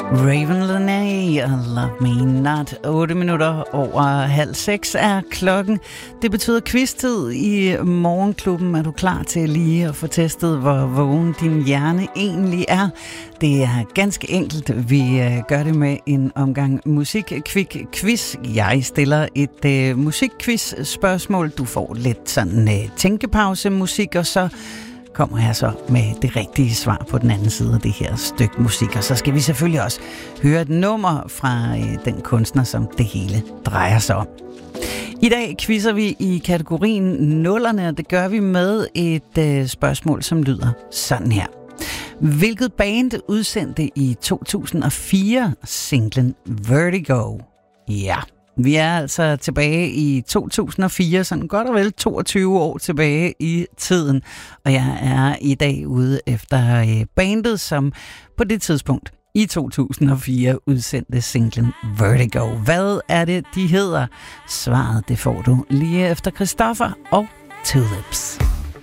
Raven Lenae og Love Me Not. 8 minutter over 5:30 er klokken. Det betyder quiz-tid i Morgenklubben. Er du klar til lige at få testet, hvor vågen din hjerne egentlig er? Det er ganske enkelt. Vi gør det med en omgang musik-quiz. Jeg stiller et musik-quiz-spørgsmål. Du får lidt sådan tænkepause-musik, og så kommer jeg så med det rigtige svar på den anden side af det her stykke musik. Og så skal vi selvfølgelig også høre et nummer fra den kunstner, som det hele drejer sig om. I dag quizzer vi i kategorien nullerne, og det gør vi med et spørgsmål, som lyder sådan her. Hvilket band udsendte i 2004 singlen Vertigo? Ja, vi er altså tilbage i 2004, sådan godt og vel 22 år tilbage i tiden. Og jeg er i dag ude efter bandet, som på det tidspunkt i 2004 udsendte singlen Vertigo. Hvad er det, de hedder? Svaret det får du lige efter Christoffer og Tulips.